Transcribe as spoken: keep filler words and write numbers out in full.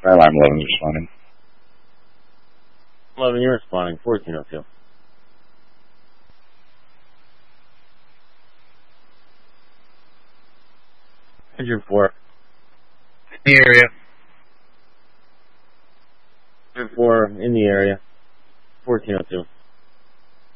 Alarm eleven responding. eleven, you're responding. fourteen oh two. one oh four. In the area. one oh four in the area. fourteen oh two.